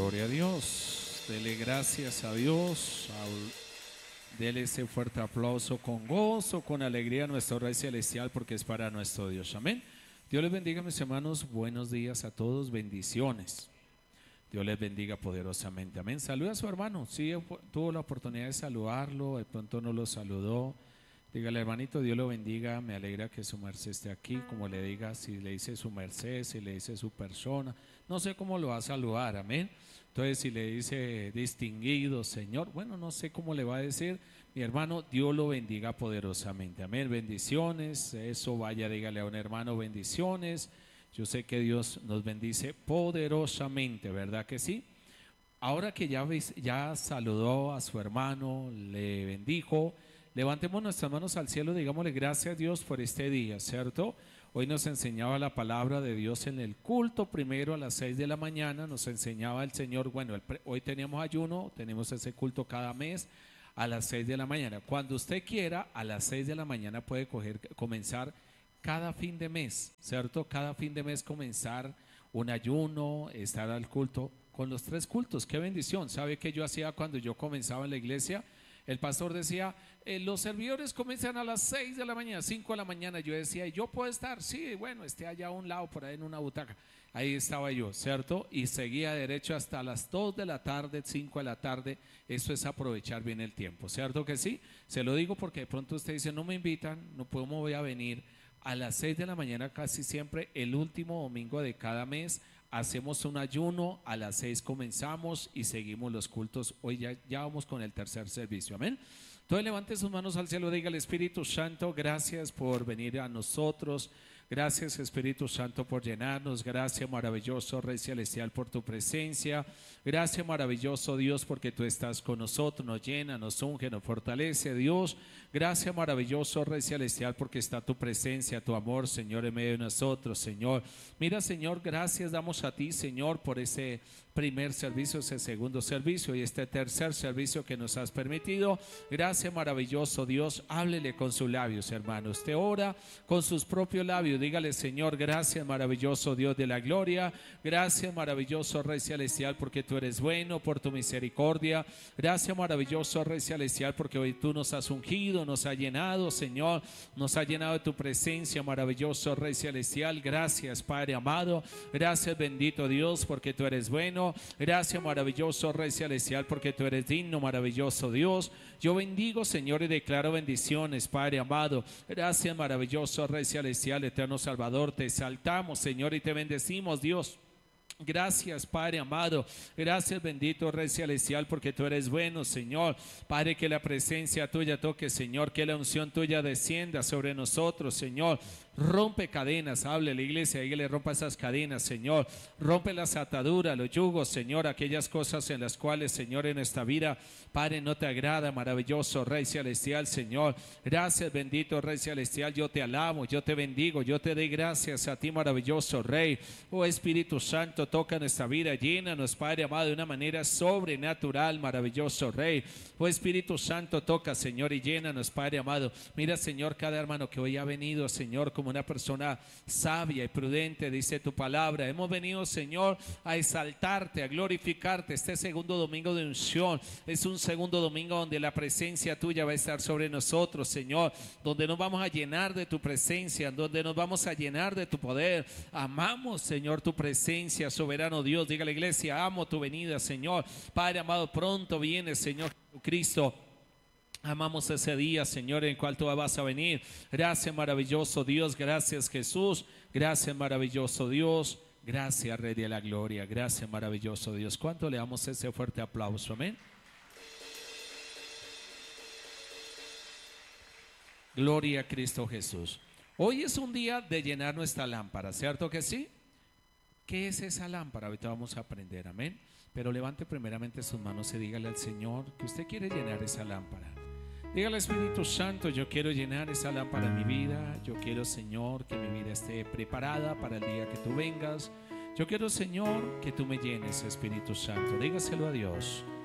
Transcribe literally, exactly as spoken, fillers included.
Gloria a Dios. Dele gracias a Dios. Dele ese fuerte aplauso con gozo, con alegría a nuestro Rey Celestial, porque es para nuestro Dios. Amén. Dios les bendiga, mis hermanos. Buenos días a todos. Bendiciones. Dios les bendiga poderosamente. Amén. Saluda a su hermano. Si sí, tuvo la oportunidad de saludarlo, de pronto no lo saludó. Dígale, hermanito, Dios lo bendiga. Me alegra que su merced esté aquí. Como le diga, si le dice su merced, si le dice su persona, no sé cómo lo va a saludar. Amén. Entonces, si le dice distinguido Señor, bueno, no sé cómo le va a decir. Mi hermano, Dios lo bendiga poderosamente. Amén. Bendiciones. Eso, vaya, dígale a un hermano, bendiciones. Yo sé que Dios nos bendice poderosamente, ¿verdad que sí? Ahora que ya, ya saludó a su hermano, le bendijo, levantemos nuestras manos al cielo, digámosle gracias a Dios por este día, ¿cierto? Hoy nos enseñaba la palabra de Dios en el culto, primero a las seis de la mañana, nos enseñaba el Señor, bueno, el, hoy teníamos ayuno, tenemos ese culto cada mes a las seis de la mañana. Cuando usted quiera, a las seis de la mañana puede coger, comenzar cada fin de mes, ¿cierto? Cada fin de mes comenzar un ayuno, estar al culto, con los tres cultos. ¡Qué bendición! ¿Sabe qué yo hacía cuando yo comenzaba en la iglesia? El pastor decía, eh, los servidores comienzan a las seis de la mañana, cinco de la mañana. Yo decía, ¿yo puedo estar? Sí, bueno, esté allá a un lado, por ahí en una butaca. Ahí estaba yo, ¿cierto? Y seguía derecho hasta las dos de la tarde, cinco de la tarde. Eso es aprovechar bien el tiempo, ¿cierto que sí? Se lo digo porque de pronto usted dice, no me invitan, no puedo, me voy a venir. A las seis de la mañana casi siempre, el último domingo de cada mes, hacemos un ayuno, a las seis comenzamos y seguimos los cultos. Hoy ya, ya vamos con el tercer servicio, amén. Entonces levante sus manos al cielo, diga al Espíritu Santo, gracias por venir a nosotros. Gracias Espíritu Santo por llenarnos, gracias maravilloso Rey Celestial por tu presencia, gracias maravilloso Dios porque tú estás con nosotros, nos llena, nos unge, nos fortalece Dios, gracias maravilloso Rey Celestial porque está tu presencia, tu amor Señor en medio de nosotros Señor. Mira Señor, gracias damos a ti Señor por ese primer servicio, ese segundo servicio y este tercer servicio que nos has permitido. Gracias maravilloso Dios, háblele con sus labios hermanos, usted ora con sus propios labios. Dígale Señor, gracias maravilloso Dios de la gloria, gracias maravilloso Rey Celestial porque tú eres bueno, por tu misericordia, gracias maravilloso Rey Celestial porque hoy tú nos has ungido, nos has llenado Señor, nos has llenado de tu presencia maravilloso Rey Celestial, gracias Padre amado, gracias bendito Dios porque tú eres bueno, gracias maravilloso Rey Celestial porque tú eres digno maravilloso Dios, yo bendigo Señor y declaro bendiciones Padre amado, gracias maravilloso Rey Celestial, eterno Salvador, te exaltamos Señor y te bendecimos Dios. Gracias Padre amado, gracias bendito Rey Celestial porque tú eres bueno Señor. Padre, que la presencia tuya toque Señor, que la unción tuya descienda sobre nosotros Señor. Rompe cadenas, hable la iglesia, y le rompa esas cadenas Señor, rompe las ataduras, los yugos Señor, aquellas cosas en las cuales Señor en esta vida Padre no te agrada, maravilloso Rey Celestial Señor. Gracias bendito Rey Celestial, yo te alabo, yo te bendigo, yo te doy gracias a ti maravilloso Rey. Oh Espíritu Santo, toca en esta vida, llénanos Padre amado de una manera sobrenatural, maravilloso Rey. Oh Espíritu Santo, toca Señor y llénanos Padre amado. Mira Señor cada hermano que hoy ha venido Señor como una persona sabia y prudente, dice tu palabra. Hemos venido Señor a exaltarte, a glorificarte. Este segundo domingo de unción es un segundo domingo donde la presencia tuya va a estar sobre nosotros Señor, donde nos vamos a llenar de tu presencia, donde nos vamos a llenar de tu poder. Amamos Señor tu presencia, soberano Dios. Diga a la iglesia, amo tu venida Señor. Padre amado, pronto viene Señor Jesucristo. Amamos ese día, Señor, en el cual tú vas a venir. Gracias, maravilloso Dios. Gracias, Jesús. Gracias, maravilloso Dios. Gracias, Rey de la Gloria. Gracias, maravilloso Dios. ¿Cuánto le damos ese fuerte aplauso? Amén. Gloria a Cristo Jesús. Hoy es un día de llenar nuestra lámpara, ¿cierto que sí? ¿Qué es esa lámpara? Ahorita vamos a aprender, amén. Pero levante primeramente sus manos y dígale al Señor que usted quiere llenar esa lámpara. Dígale Espíritu Santo, yo quiero llenar esa lámpara en mi vida. Yo quiero Señor que mi vida esté preparada para el día que tú vengas. Yo quiero Señor que tú me llenes Espíritu Santo. Dígaselo a Dios.